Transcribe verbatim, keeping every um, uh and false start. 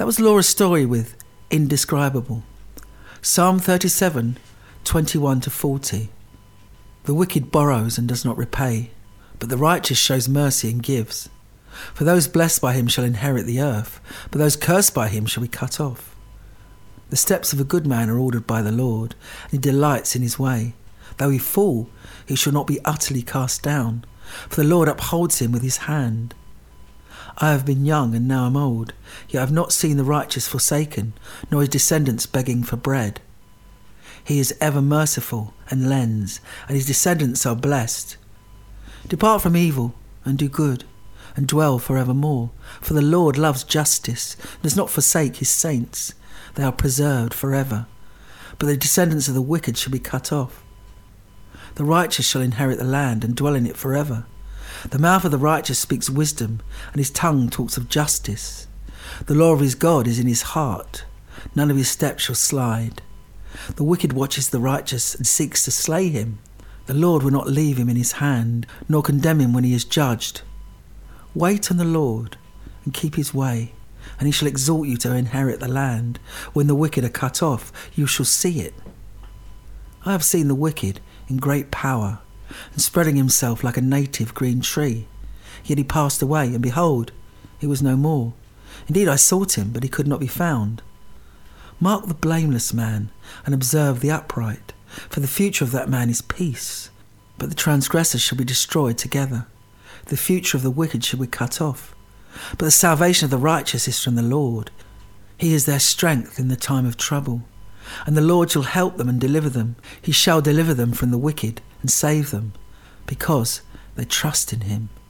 That was Laura's story with Indescribable. Psalm thirty-seven, twenty-one to forty. The wicked borrows and does not repay, but the righteous shows mercy and gives. For those blessed by him shall inherit the earth, but those cursed by him shall be cut off. The steps of a good man are ordered by the Lord, and he delights in his way. Though he fall, he shall not be utterly cast down, for the Lord upholds him with his hand. I have been young and now am old, yet I have not seen the righteous forsaken, nor his descendants begging for bread. He is ever merciful and lends, and his descendants are blessed. Depart from evil and do good, and dwell for evermore. For the Lord loves justice, and does not forsake his saints. They are preserved forever. But the descendants of the wicked shall be cut off. The righteous shall inherit the land and dwell in it forever. The mouth of the righteous speaks wisdom, and his tongue talks of justice. The law of his God is in his heart. None of his steps shall slide. The wicked watches the righteous and seeks to slay him. The Lord will not leave him in his hand, nor condemn him when he is judged. Wait on the Lord and keep his way, and he shall exalt you to inherit the land. When the wicked are cut off, you shall see it. I have seen the wicked in great power, and spreading himself like a native green tree. Yet he passed away, and behold, he was no more. Indeed, I sought him, but he could not be found. Mark the blameless man, and observe the upright, for the future of that man is peace. But the transgressors shall be destroyed together. The future of the wicked shall be cut off. But the salvation of the righteous is from the Lord. He is their strength in the time of trouble. And the Lord shall help them and deliver them. He shall deliver them from the wicked and save them, because they trust in him.